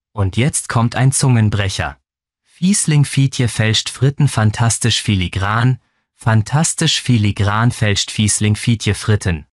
Und jetzt kommt ein Zungenbrecher. Fiesling Fietje fälscht Fritten fantastisch filigran fälscht Fiesling Fietje Fritten.